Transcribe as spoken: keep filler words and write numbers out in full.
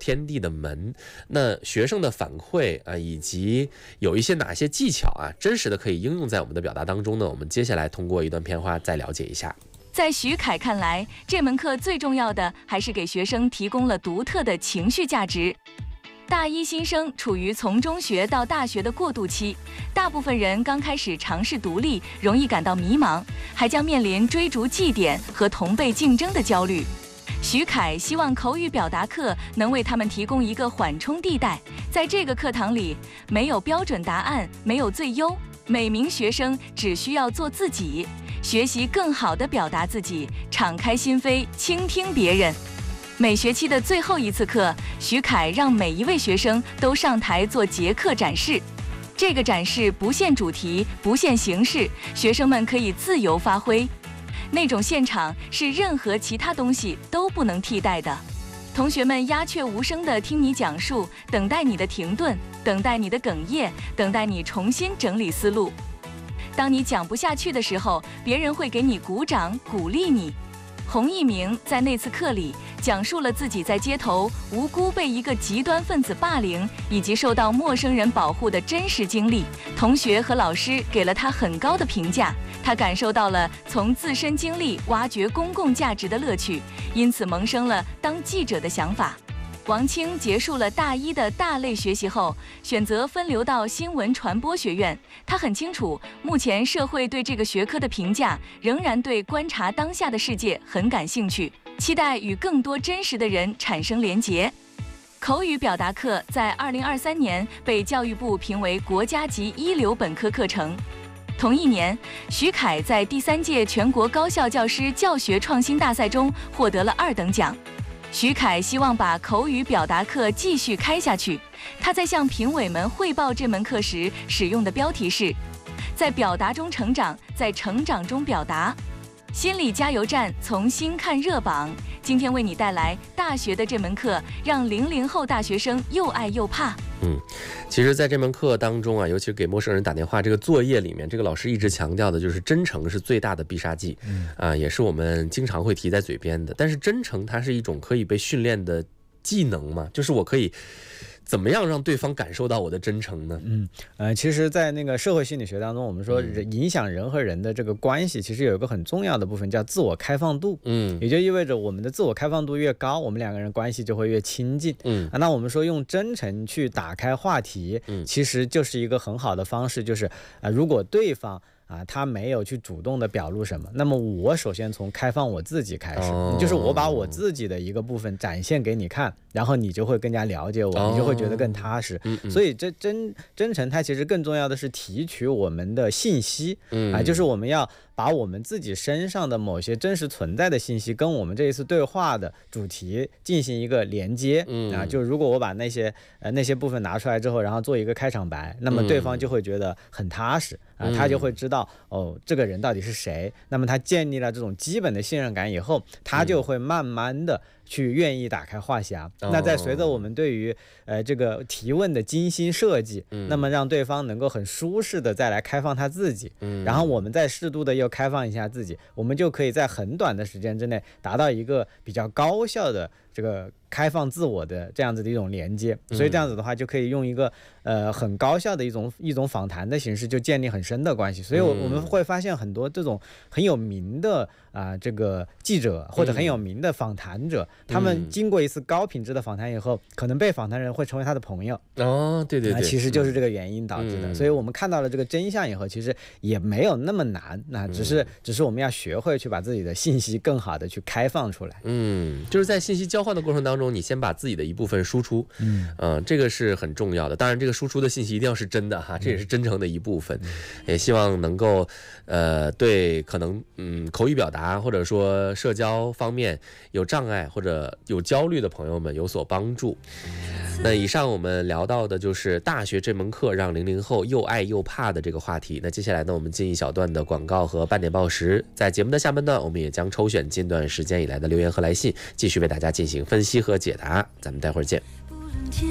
天地的门。那学生的反馈啊，以及有一些哪些技巧啊，真实的可以应用在我们的表达当中呢？我们接下来通过一段片花再了解一下。 在徐凯看来，这门课最重要的还是给学生提供了独特的情绪价值。大一新生处于从中学到大学的过渡期，大部分人刚开始尝试独立，容易感到迷茫，还将面临追逐绩点和同辈竞争的焦虑。徐凯希望口语表达课能为他们提供一个缓冲地带，在这个课堂里，没有标准答案，没有最优，每名学生只需要做自己，学习更好地表达自己，敞开心扉，倾听别人。每学期的最后一次课，徐凯让每一位学生都上台做结课展示。这个展示不限主题，不限形式，学生们可以自由发挥。那种现场是任何其他东西都不能替代的。同学们鸦雀无声地听你讲述，等待你的停顿，等待你的哽咽，等待你重新整理思路。当你讲不下去的时候，别人会给你鼓掌，鼓励你。洪一鸣在那次课里讲述了自己在街头无辜被一个极端分子霸凌，以及受到陌生人保护的真实经历。同学和老师给了他很高的评价，他感受到了从自身经历挖掘公共价值的乐趣，因此萌生了当记者的想法。王清结束了大一的大类学习后，选择分流到新闻传播学院。他很清楚，目前社会对这个学科的评价仍然对观察当下的世界很感兴趣，期待与更多真实的人产生连结。口语表达课在二零二三年被教育部评为国家级一流本科课程。同一年，徐凯在第三届全国高校教师教学创新大赛中获得了二等奖。徐凯希望把口语表达课继续开下去。他在向评委们汇报这门课时使用的标题是“在表达中成长，在成长中表达”。心理加油站从新看热榜，今天为你带来大学的这门课，让零零后大学生又爱又怕。 嗯，其实在这门课当中啊，尤其是给陌生人打电话这个作业里面，这个老师一直强调的就是真诚是最大的必杀技，嗯啊，也是我们经常会提在嘴边的。但是真诚它是一种可以被训练的技能嘛，就是我可以怎么样让对方感受到我的真诚呢？ 嗯，呃，其实，在那个社会心理学当中，我们说人影响人和人的这个关系，其实有一个很重要的部分叫自我开放度。嗯，也就意味着我们的自我开放度越高，我们两个人关系就会越亲近。嗯，啊，那我们说用真诚去打开话题，嗯，其实就是一个很好的方式，就是啊、呃，如果对方啊，他没有去主动的表露什么，那么我首先从开放我自己开始，哦、就是我把我自己的一个部分展现给你看，然后你就会更加了解我，哦、你就会觉得更踏实。嗯嗯，所以这真真诚，它其实更重要的是提取我们的信息，嗯、啊，就是我们要把我们自己身上的某些真实存在的信息跟我们这一次对话的主题进行一个连接。嗯、啊，就如果我把那些呃那些部分拿出来之后，然后做一个开场白，那么对方就会觉得很踏实。啊，他就会知道哦，这个人到底是谁。那么他建立了这种基本的信任感以后，他就会慢慢的去愿意打开话匣。嗯、那在随着我们对于呃这个提问的精心设计，嗯、那么让对方能够很舒适的再来开放他自己，嗯、然后我们再适度的又开放一下自己，我们就可以在很短的时间之内达到一个比较高效的这个开放自我的这样子的一种连接。所以这样子的话，就可以用一个呃很高效的一种一种访谈的形式，就建立很深的关系。所以我我们会发现很多这种很有名的啊、呃、这个记者或者很有名的访谈者，嗯、他们经过一次高品质的访谈以后，可能被访谈人会成为他的朋友。 哦，对对对， 其实就是这个原因导致的。嗯、所以我们看到了这个真相以后，其实也没有那么难，那只是、嗯、只是我们要学会去把自己的信息更好的去开放出来。嗯， 就是在信息交换的过程当中，你先把自己的一部分输出，嗯、呃，这个是很重要的。当然，这个输出的信息一定要是真的哈，这也是真诚的一部分。嗯、也希望能够，呃，对可能嗯口语表达或者说社交方面有障碍或者有焦虑的朋友们有所帮助。那以上我们聊到的就是大学这门课让零零后又爱又怕的这个话题。那接下来呢，我们进一小段的广告和半点报时。在节目的下半段，我们也将抽选近段时间以来的留言和来信，继续为大家进行分析和解答。咱们待会儿见。